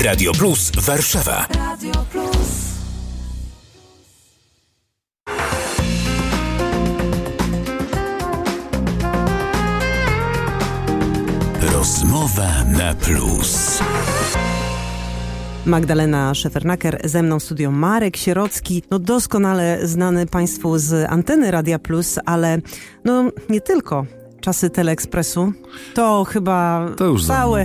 Radio Plus Warszawa. Radio Plus. Rozmowa na plus. Magdalena Szefernaker, ze mną w studio Marek Sierocki, doskonale znany Państwu z anteny Radia Plus, ale nie tylko. Czasy Teleekspresu, to chyba to już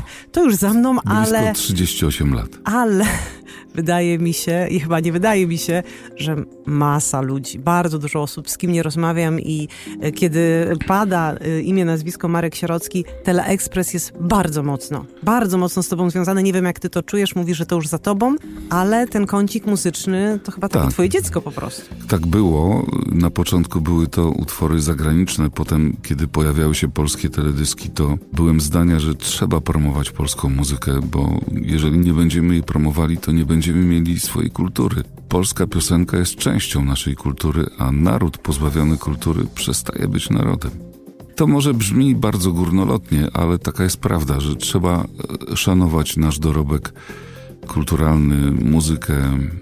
za mną, ale... Blisko 38 lat. Ale wydaje mi się, i chyba nie wydaje mi się, że masa ludzi, bardzo dużo osób, z kim nie rozmawiam i kiedy pada imię, nazwisko Marek Sierocki, Teleekspres jest bardzo mocno z tobą związany. Nie wiem, jak ty to czujesz, mówisz, że to już za tobą, ale ten kącik muzyczny to chyba takie twoje dziecko po prostu. Tak było. Na początku były to utwory zagraniczne, potem, kiedy pojawiały się polskie teledyski, to byłem zdania, że trzeba promować polską muzykę, bo jeżeli nie będziemy jej promowali, to nie będziemy mieli swojej kultury. Polska piosenka jest częścią naszej kultury, a naród pozbawiony kultury przestaje być narodem. To może brzmi bardzo górnolotnie, ale taka jest prawda, że trzeba szanować nasz dorobek kulturalny, muzykę,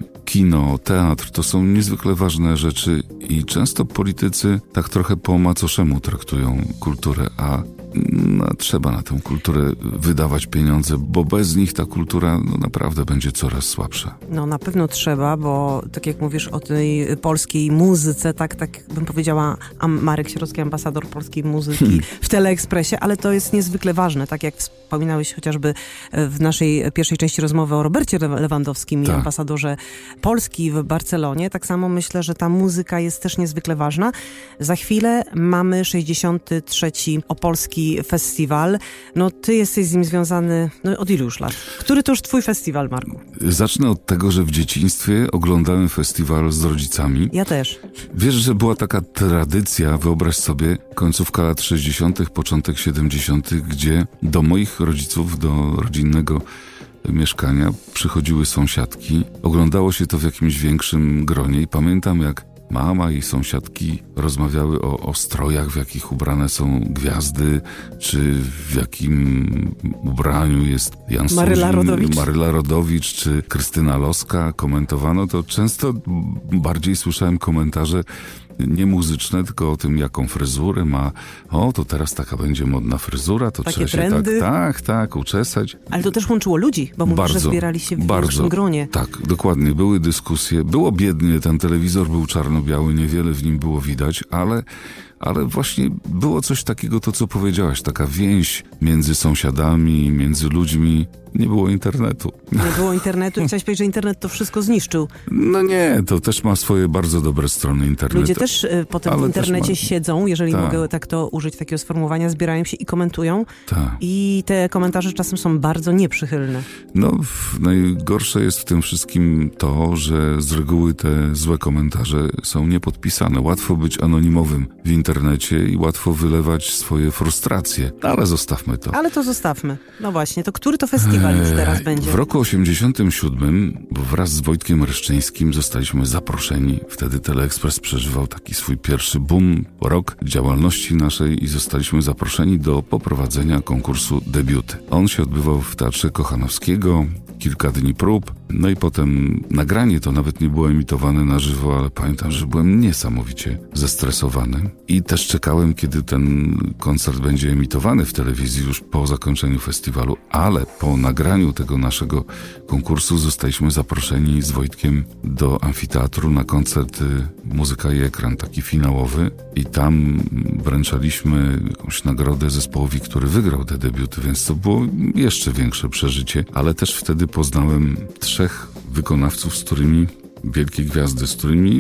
kino, teatr. To są niezwykle ważne rzeczy i często politycy tak trochę po macoszemu traktują kulturę, a trzeba na tę kulturę wydawać pieniądze, bo bez nich ta kultura naprawdę będzie coraz słabsza. Na pewno trzeba, bo tak jak mówisz o tej polskiej muzyce, tak bym powiedziała, Marek Sierocki, ambasador polskiej muzyki w Teleekspresie, ale to jest niezwykle ważne, tak jak wspominałeś chociażby w naszej pierwszej części rozmowy o Robercie Lewandowskim i ambasadorze Polski w Barcelonie, tak samo myślę, że ta muzyka jest też niezwykle ważna. Za chwilę mamy 63. Opolski Festiwal. Ty jesteś z nim związany od ilu już lat? Który to już twój festiwal, Marku? Zacznę od tego, że w dzieciństwie oglądałem festiwal z rodzicami. Ja też. Wiesz, że była taka tradycja, wyobraź sobie, końcówka lat 60., początek 70., gdzie do moich rodziców, do rodzinnego mieszkania przychodziły sąsiadki. Oglądało się to w jakimś większym gronie i pamiętam, jak mama i sąsiadki rozmawiały o strojach, w jakich ubrane są gwiazdy, czy w jakim ubraniu jest Jan Suzin, Maryla Rodowicz, czy Krystyna Loska. Komentowano to. Często bardziej słyszałem komentarze nie muzyczne, tylko o tym, jaką fryzurę ma. To teraz taka będzie modna fryzura, to takie trzeba trendy. się tak uczesać. Ale to też łączyło ludzi, bo mówisz, że zbierali się w większym gronie. Tak, dokładnie. Były dyskusje. Było biednie, ten telewizor był czarno-biały, niewiele w nim było widać, ale właśnie było coś takiego, to co powiedziałaś, taka więź między sąsiadami, między ludźmi. Nie było internetu. Nie było internetu i chciałeś powiedzieć, że internet to wszystko zniszczył. Nie, to też ma swoje bardzo dobre strony internetu. Ludzie też potem w internecie siedzą, jeżeli mogę tak to użyć takiego sformułowania, zbierają się i komentują. I te komentarze czasem są bardzo nieprzychylne. Najgorsze jest w tym wszystkim to, że z reguły te złe komentarze są niepodpisane. Łatwo być anonimowym w internecie i łatwo wylewać swoje frustracje. Ale zostawmy to. Ale to zostawmy. Właśnie, to który to festiwal już teraz będzie? W roku 87 wraz z Wojtkiem Reszczyńskim zostaliśmy zaproszeni. Wtedy Teleekspres przeżywał taki swój pierwszy boom, rok działalności naszej i zostaliśmy zaproszeni do poprowadzenia konkursu Debiuty. On się odbywał w Teatrze Kochanowskiego, kilka dni prób, i potem nagranie to nawet nie było emitowane na żywo, ale pamiętam, że byłem niesamowicie zestresowany i też czekałem, kiedy ten koncert będzie emitowany w telewizji już po zakończeniu festiwalu, ale po nagraniu tego naszego konkursu zostaliśmy zaproszeni z Wojtkiem do amfiteatru na koncert Muzyka i Ekran, taki finałowy, i tam wręczaliśmy jakąś nagrodę zespołowi, który wygrał te debiuty, więc to było jeszcze większe przeżycie, ale też wtedy poznałem 3 wykonawców, wielkie gwiazdy, z którymi